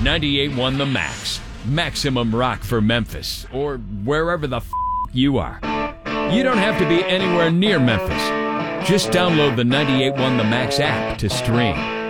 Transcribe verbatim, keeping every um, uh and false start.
ninety-eight point one The Max. Maximum rock for Memphis, or wherever the f*** you are. You don't have to be anywhere near Memphis. Just download the ninety-eight point one The Max app to stream.